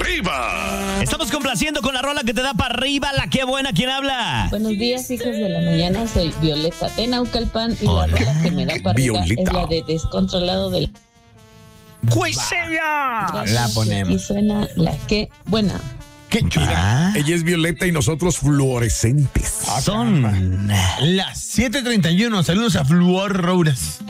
arriba. Estamos complaciendo con la rola que te da para arriba, la que buena. ¿Quién habla? Buenos días, hijos de la mañana. Soy Violeta de Naucalpan y la rola que me da para arriba es la de Descontrolado del... ¡Cuisella! La ponemos. Y suena la que buena. Qué chula. Ella es Violeta y nosotros fluorescentes. Son Las 7:31. Saludos a Fluor Rouras.